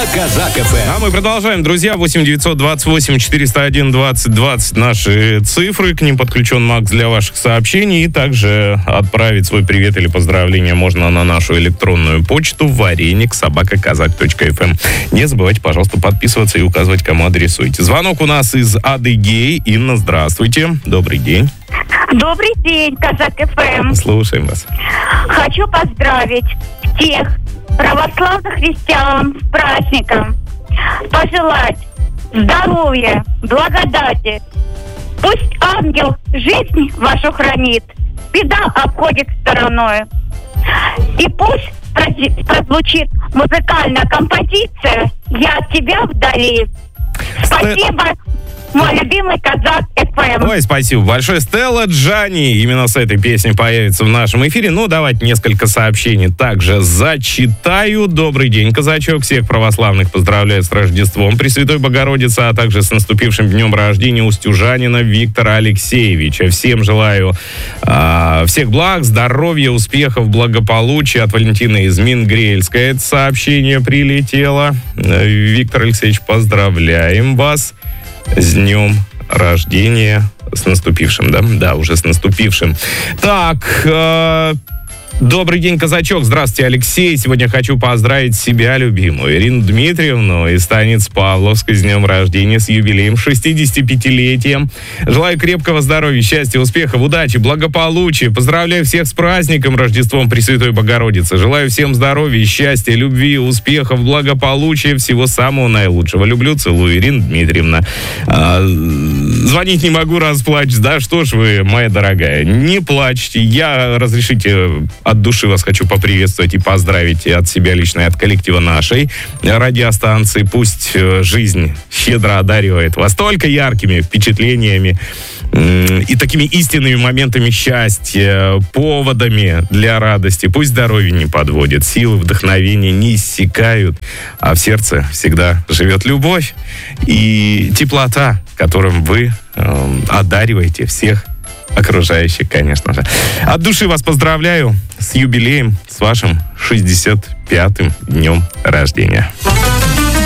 Казак ФМ. А мы продолжаем, друзья. 8-928-401-20-20 наши цифры. К ним подключен Макс для ваших сообщений. И также отправить свой привет или поздравление можно на нашу электронную почту varenik@kazak.fm. Не забывайте, пожалуйста, подписываться и указывать, кому адресуете. Звонок у нас из Адыгеи. Инна, здравствуйте. Добрый день. Добрый день, Казак ФМ. Слушаем вас. Хочу поздравить всех православных христиан с праздником. Пожелать здоровья, благодати. Пусть ангел жизнь вашу хранит, беда обходит стороной. И пусть прозвучит музыкальная композиция «Я от тебя вдали». Спасибо, мой любимый Казак ФМ. Ой, спасибо большое. Стелла Джани именно с этой песней появится в нашем эфире. Ну, давайте несколько сообщений также зачитаю. Добрый день, казачок. Всех православных поздравляю с Рождеством Пресвятой Богородицы, а также с наступившим днем рождения устюжанина Виктора Алексеевича. Всем желаю всех благ, здоровья, успехов, благополучия. От Валентины из Мингрельска это сообщение прилетело. Виктор Алексеевич, поздравляем вас с днем рождения, с наступившим, да? Да, уже с наступившим. Так, добрый день, казачок. Здравствуйте, Алексей. Сегодня хочу поздравить себя, любимую Ирину Дмитриевну из станицы Павловской с днем рождения, с юбилеем, 65-летием. Желаю крепкого здоровья, счастья, успехов, удачи, благополучия. Поздравляю всех с праздником Рождеством Пресвятой Богородицы. Желаю всем здоровья, счастья, любви, успехов, благополучия, всего самого наилучшего. Люблю, целую, Ирина Дмитриевна. Звонить не могу, расплачусь. Да что ж вы, моя дорогая, не плачьте. Разрешите, от души вас хочу поприветствовать и поздравить от себя лично и от коллектива нашей радиостанции. Пусть жизнь щедро одаривает вас только яркими впечатлениями и такими истинными моментами счастья, поводами для радости. Пусть здоровье не подводит, силы, вдохновения не иссякают, а в сердце всегда живет любовь и теплота, которым вы одариваете всех окружающих, конечно же. От души вас поздравляю с юбилеем, с вашим 65-м днем рождения.